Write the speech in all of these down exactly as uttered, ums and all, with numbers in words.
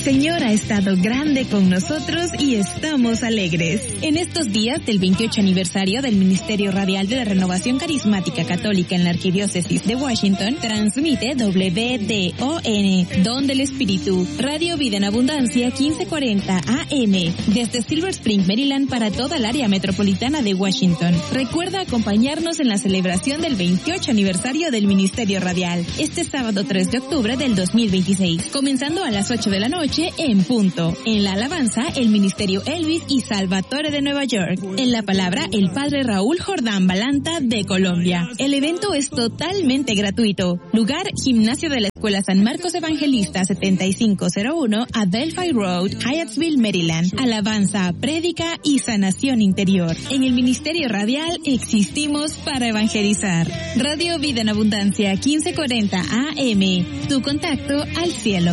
Señor ha estado grande con nosotros y estamos alegres. En estos días del veintiocho aniversario del Ministerio Radial de la Renovación Carismática Católica en la Arquidiócesis de Washington, transmite W D O N, Don del Espíritu, Radio Vida en Abundancia quince cuarenta A M, desde Silver Spring, Maryland, para toda el área metropolitana de Washington. Recuerda acompañarnos en la celebración del veintiocho aniversario del Ministerio Radial, este sábado tres de octubre del dos mil veintiséis, comenzando a las ocho de la noche en punto. En la alabanza, el Ministerio Elvis y Salvatore de Nueva York. En la palabra, el Padre Raúl Jordán Balanta de Colombia. El evento es totalmente gratuito. Lugar, Gimnasio de la Escuela San Marcos Evangelista setenta y cinco cero uno, Adelphi Road, Hyattsville, Maryland. Alabanza, prédica y sanación interior. En el Ministerio Radial existimos para evangelizar. Radio Vida en Abundancia quince cuarenta A M. Tu contacto al cielo.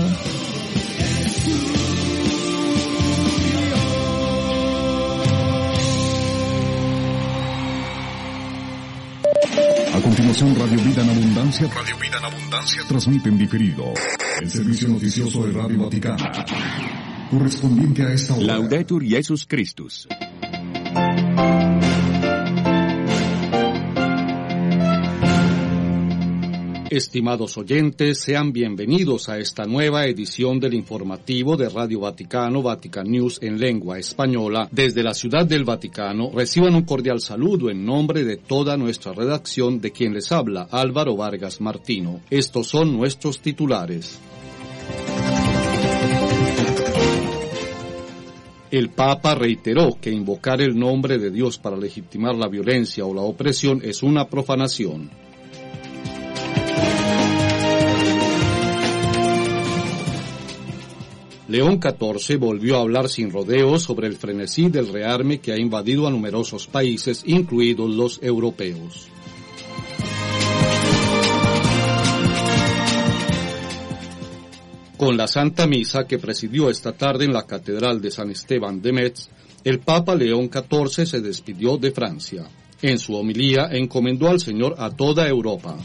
A continuación, Radio Vida en Abundancia, Radio Vida en Abundancia transmite en diferido el servicio noticioso de Radio Vaticana, correspondiente a esta hora. Laudetur Jesus Christus. Estimados oyentes, sean bienvenidos a esta nueva edición del informativo de Radio Vaticano, Vatican News en lengua española. Desde la Ciudad del Vaticano, reciban un cordial saludo en nombre de toda nuestra redacción, de quien les habla Álvaro Vargas Martino. Estos son nuestros titulares. El Papa reiteró que invocar el nombre de Dios para legitimar la violencia o la opresión es una profanación. León catorce volvió a hablar sin rodeos sobre el frenesí del rearme que ha invadido a numerosos países, incluidos los europeos. Con la Santa Misa que presidió esta tarde en la Catedral de San Esteban de Metz, el Papa León catorce se despidió de Francia. En su homilía encomendó al Señor a toda Europa.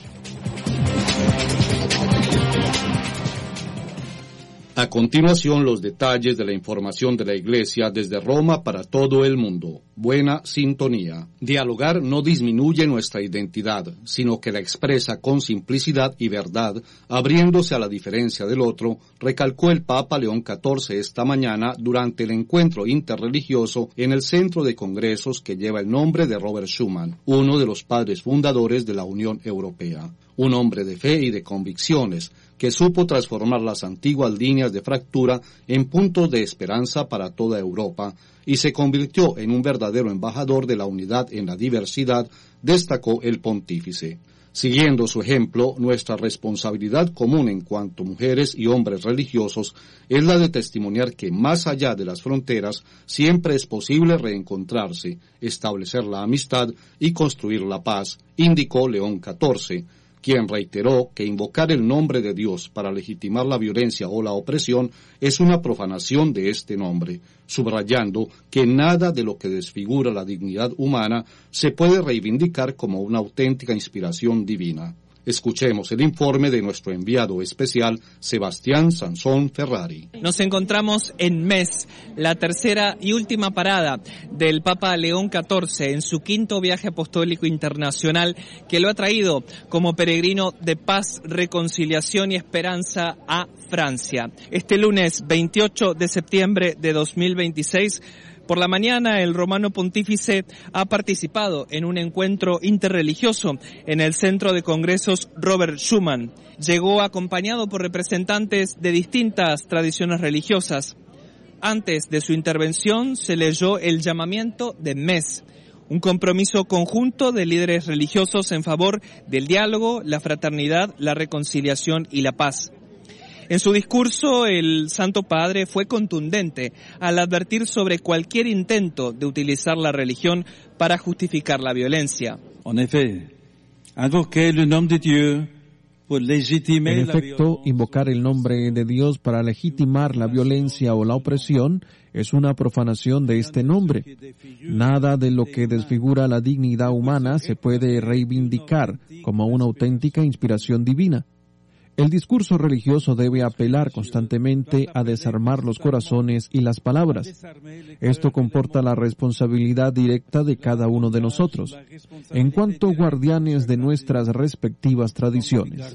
A continuación, los detalles de la información de la Iglesia desde Roma para todo el mundo. Buena sintonía. Dialogar no disminuye nuestra identidad, sino que la expresa con simplicidad y verdad, abriéndose a la diferencia del otro, recalcó el Papa León catorce esta mañana durante el encuentro interreligioso en el Centro de Congresos que lleva el nombre de Robert Schuman, uno de los padres fundadores de la Unión Europea. Un hombre de fe y de convicciones, que supo transformar las antiguas líneas de fractura en puntos de esperanza para toda Europa, y se convirtió en un verdadero embajador de la unidad en la diversidad, destacó el pontífice. Siguiendo su ejemplo, nuestra responsabilidad común en cuanto mujeres y hombres religiosos es la de testimoniar que más allá de las fronteras siempre es posible reencontrarse, establecer la amistad y construir la paz, indicó León catorce, quien reiteró que invocar el nombre de Dios para legitimar la violencia o la opresión es una profanación de este nombre, subrayando que nada de lo que desfigura la dignidad humana se puede reivindicar como una auténtica inspiración divina. Escuchemos el informe de nuestro enviado especial, Sebastián Sansón Ferrari. Nos encontramos en Metz, la tercera y última parada del Papa León catorce en su quinto viaje apostólico internacional que lo ha traído como peregrino de paz, reconciliación y esperanza a Francia. Este lunes veintiocho de septiembre de dos mil veintiséis, por la mañana, el romano pontífice ha participado en un encuentro interreligioso en el Centro de Congresos Robert Schuman. Llegó acompañado por representantes de distintas tradiciones religiosas. Antes de su intervención, se leyó el llamamiento de Metz, un compromiso conjunto de líderes religiosos en favor del diálogo, la fraternidad, la reconciliación y la paz. En su discurso, el Santo Padre fue contundente al advertir sobre cualquier intento de utilizar la religión para justificar la violencia. En effet, invoquer le nom de Dieu pour légitimer En efecto, invocar el nombre de Dios para legitimar la violencia o la opresión es una profanación de este nombre. Nada de lo que desfigura la dignidad humana se puede reivindicar como una auténtica inspiración divina. El discurso religioso debe apelar constantemente a desarmar los corazones y las palabras. Esto comporta la responsabilidad directa de cada uno de nosotros, en cuanto guardianes de nuestras respectivas tradiciones.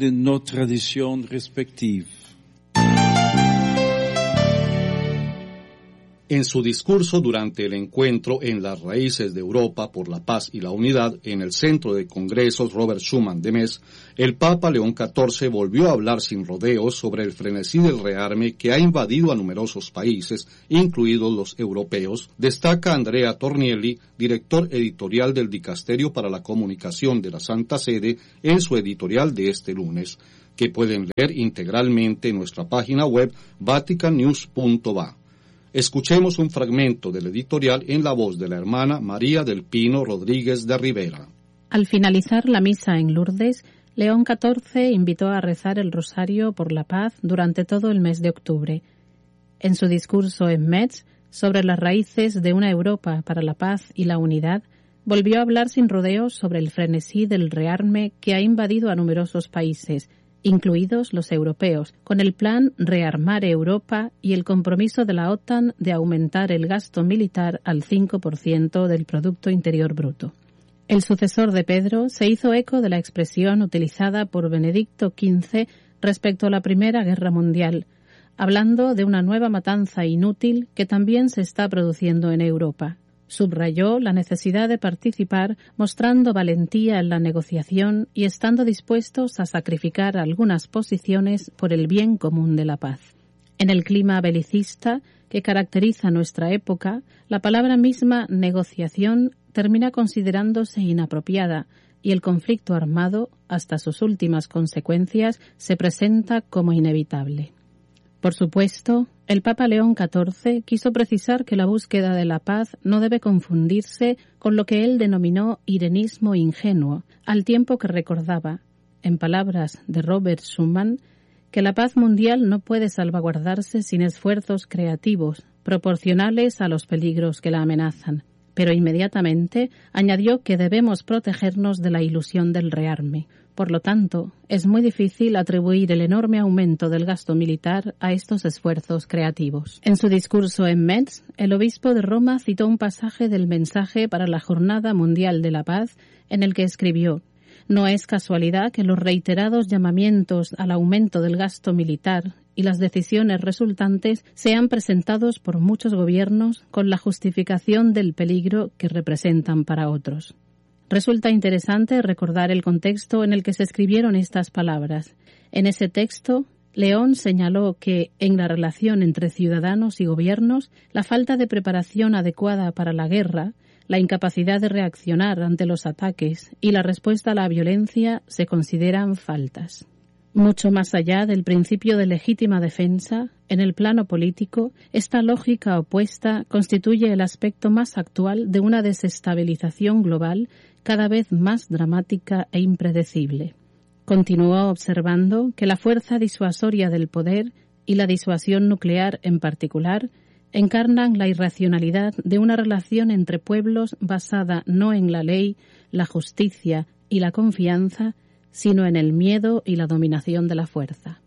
En su discurso durante el encuentro en las raíces de Europa por la paz y la unidad en el Centro de Congresos Robert Schuman de Metz, el Papa León catorce volvió a hablar sin rodeos sobre el frenesí del rearme que ha invadido a numerosos países, incluidos los europeos, destaca Andrea Tornielli, director editorial del Dicasterio para la Comunicación de la Santa Sede, en su editorial de este lunes, que pueden leer integralmente en nuestra página web vatican news punto va. Escuchemos un fragmento del editorial en la voz de la hermana María del Pino Rodríguez de Rivera. Al finalizar la misa en Lourdes, León catorce invitó a rezar el rosario por la paz durante todo el mes de octubre. En su discurso en Metz, sobre las raíces de una Europa para la paz y la unidad, volvió a hablar sin rodeos sobre el frenesí del rearme que ha invadido a numerosos países, incluidos los europeos, con el plan Rearmar Europa y el compromiso de la OTAN de aumentar el gasto militar al cinco por ciento del Producto Interior Bruto. El sucesor de Pedro se hizo eco de la expresión utilizada por Benedicto quince respecto a la Primera Guerra Mundial, hablando de una nueva matanza inútil que también se está produciendo en Europa. Subrayó la necesidad de participar mostrando valentía en la negociación y estando dispuestos a sacrificar algunas posiciones por el bien común de la paz. En el clima belicista que caracteriza nuestra época, la palabra misma negociación termina considerándose inapropiada y el conflicto armado, hasta sus últimas consecuencias, se presenta como inevitable. Por supuesto, el Papa León catorce quiso precisar que la búsqueda de la paz no debe confundirse con lo que él denominó irenismo ingenuo, al tiempo que recordaba, en palabras de Robert Schuman, que la paz mundial no puede salvaguardarse sin esfuerzos creativos, proporcionales a los peligros que la amenazan. Pero inmediatamente añadió que debemos protegernos de la ilusión del rearme. Por lo tanto, es muy difícil atribuir el enorme aumento del gasto militar a estos esfuerzos creativos. En su discurso en Metz, el obispo de Roma citó un pasaje del mensaje para la Jornada Mundial de la Paz, en el que escribió: «No es casualidad que los reiterados llamamientos al aumento del gasto militar y las decisiones resultantes sean presentados por muchos gobiernos con la justificación del peligro que representan para otros». Resulta interesante recordar el contexto en el que se escribieron estas palabras. En ese texto, León señaló que, en la relación entre ciudadanos y gobiernos, la falta de preparación adecuada para la guerra, la incapacidad de reaccionar ante los ataques y la respuesta a la violencia se consideran faltas. Mucho más allá del principio de legítima defensa, en el plano político, esta lógica opuesta constituye el aspecto más actual de una desestabilización global cada vez más dramática e impredecible. Continuó observando que la fuerza disuasoria del poder y la disuasión nuclear en particular encarnan la irracionalidad de una relación entre pueblos basada no en la ley, la justicia y la confianza, sino en el miedo y la dominación de la fuerza.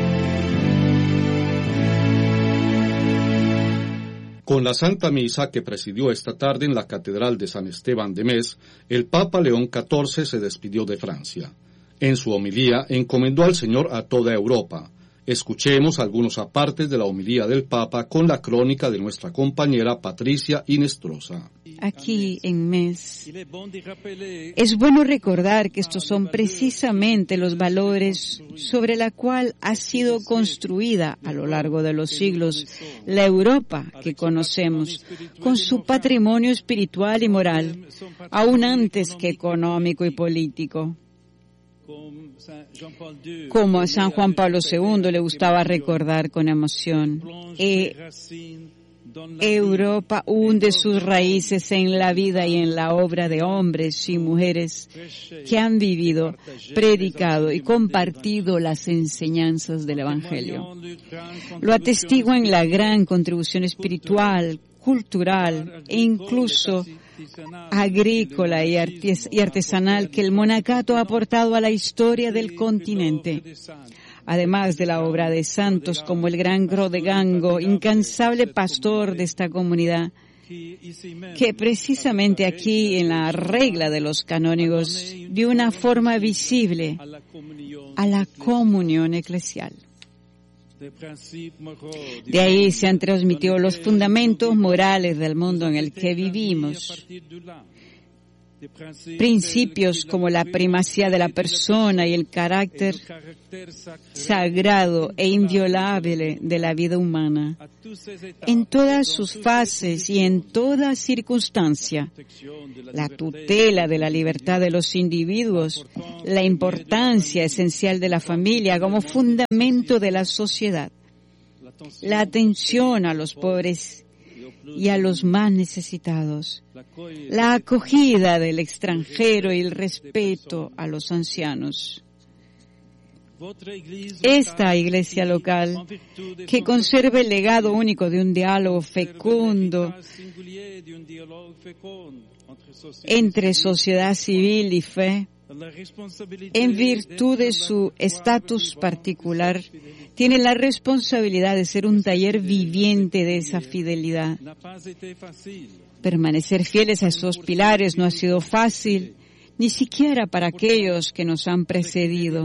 Con la Santa Misa que presidió esta tarde en la Catedral de San Esteban de Metz, el Papa León catorce se despidió de Francia. En su homilía encomendó al Señor a toda Europa. Escuchemos algunos apartes de la homilía del Papa con la crónica de nuestra compañera Patricia Inestrosa. Aquí en Metz, es bueno recordar que estos son precisamente los valores sobre la cual ha sido construida a lo largo de los siglos la Europa que conocemos, con su patrimonio espiritual y moral, aún antes que económico y político. Como a San Juan Pablo segundo le gustaba recordar con emoción, e Europa hunde sus raíces en la vida y en la obra de hombres y mujeres que han vivido, predicado y compartido las enseñanzas del Evangelio. Lo atestiguan la gran contribución espiritual, cultural e incluso agrícola y artesanal que el monacato ha aportado a la historia del continente. Además de la obra de santos como el gran Grodegango, incansable pastor de esta comunidad, que precisamente aquí en la regla de los canónigos dio una forma visible a la comunión eclesial. De ahí se han transmitido los fundamentos morales del mundo en el que vivimos. Principios como la primacía de la persona y el carácter sagrado e inviolable de la vida humana, en todas sus fases y en toda circunstancia, la tutela de la libertad de los individuos, la importancia esencial de la familia como fundamento de la sociedad, la atención a los pobres y a los más necesitados, la acogida del extranjero y el respeto a los ancianos. Esta iglesia local, que conserva el legado único de un diálogo fecundo entre sociedad civil y fe, en virtud de su estatus particular, tiene la responsabilidad de ser un taller viviente de esa fidelidad. Permanecer fieles a esos pilares no ha sido fácil, ni siquiera para aquellos que nos han precedido.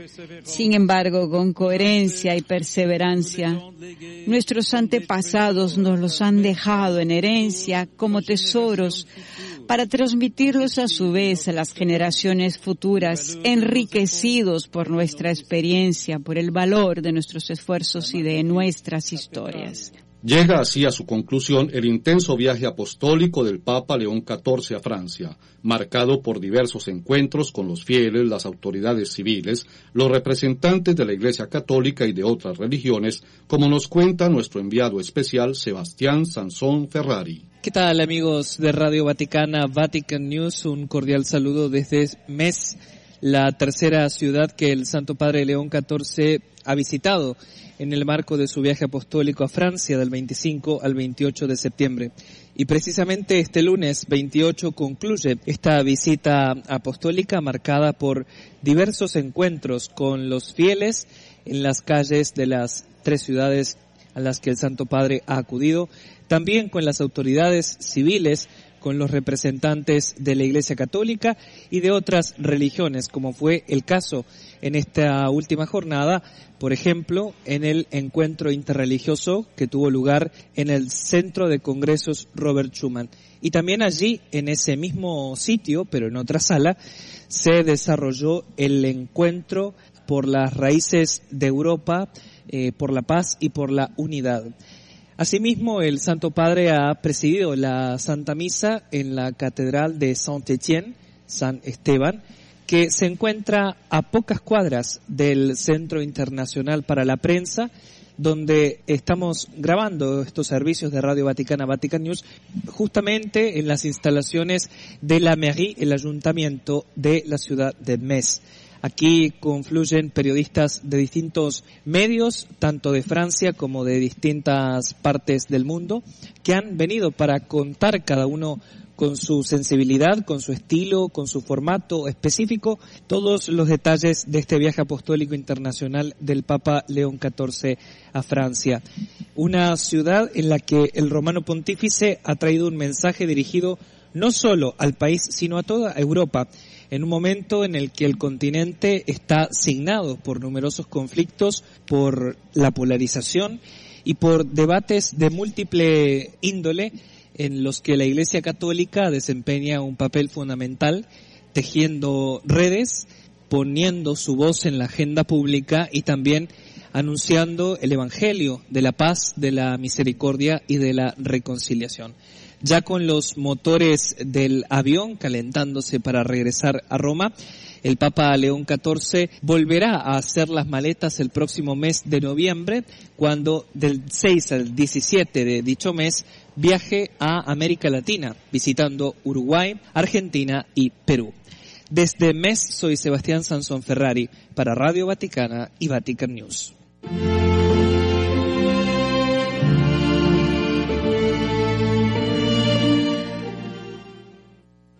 Sin embargo, con coherencia y perseverancia, nuestros antepasados nos los han dejado en herencia como tesoros para transmitirlos a su vez a las generaciones futuras, enriquecidos por nuestra experiencia, por el valor de nuestros esfuerzos y de nuestras historias. Llega así a su conclusión el intenso viaje apostólico del Papa León catorce a Francia, marcado por diversos encuentros con los fieles, las autoridades civiles, los representantes de la Iglesia Católica y de otras religiones, como nos cuenta nuestro enviado especial Sebastián Sansón Ferrari. ¿Qué tal, amigos de Radio Vaticana, Vatican News? Un cordial saludo desde Metz, la tercera ciudad que el Santo Padre León catorce ha visitado en el marco de su viaje apostólico a Francia del veinticinco al veintiocho de septiembre. Y precisamente este lunes veintiocho concluye esta visita apostólica marcada por diversos encuentros con los fieles en las calles de las tres ciudades a las que el Santo Padre ha acudido, también con las autoridades civiles, con los representantes de la Iglesia Católica y de otras religiones, como fue el caso en esta última jornada, por ejemplo, en el encuentro interreligioso que tuvo lugar en el Centro de Congresos Robert Schuman. Y también allí, en ese mismo sitio, pero en otra sala, se desarrolló el encuentro por las raíces de Europa, eh, por la paz y por la unidad. Asimismo, el Santo Padre ha presidido la Santa Misa en la Catedral de Saint-Étienne, San Esteban, que se encuentra a pocas cuadras del Centro Internacional para la Prensa, donde estamos grabando estos servicios de Radio Vaticana, Vatican News, justamente en las instalaciones de la mairie, el ayuntamiento de la ciudad de Metz. Aquí confluyen periodistas de distintos medios, tanto de Francia como de distintas partes del mundo, que han venido para contar cada uno con su sensibilidad, con su estilo, con su formato específico, todos los detalles de este viaje apostólico internacional del Papa León catorce a Francia. Una ciudad en la que el romano pontífice ha traído un mensaje dirigido no solo al país, sino a toda Europa, en un momento en el que el continente está signado por numerosos conflictos, por la polarización y por debates de múltiple índole en los que la Iglesia Católica desempeña un papel fundamental, tejiendo redes, poniendo su voz en la agenda pública y también anunciando el Evangelio de la paz, de la misericordia y de la reconciliación. Ya con los motores del avión calentándose para regresar a Roma, el Papa León catorce volverá a hacer las maletas el próximo mes de noviembre, cuando del seis al diecisiete de dicho mes viaje a América Latina, visitando Uruguay, Argentina y Perú. Desde Metz soy Sebastián Sansón Ferrari para Radio Vaticana y Vatican News.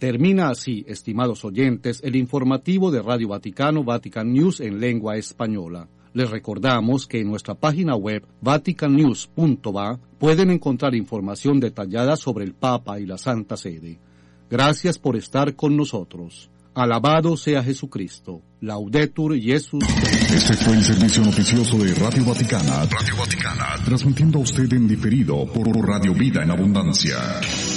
Termina así, estimados oyentes, el informativo de Radio Vaticano, Vatican News en lengua española. Les recordamos que en nuestra página web vatican news punto va pueden encontrar información detallada sobre el Papa y la Santa Sede. Gracias por estar con nosotros. Alabado sea Jesucristo. Laudetur Jesus. Este fue el servicio noticioso de Radio Vaticana. Radio Vaticana. Transmitiendo a usted en diferido por Radio Vida en Abundancia.